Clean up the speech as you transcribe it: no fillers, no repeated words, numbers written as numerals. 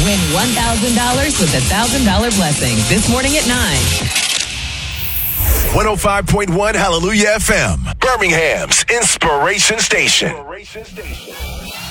Win $1,000 with the $1,000 blessing this morning at 9. 105.1 Hallelujah FM, Birmingham's Inspiration Station.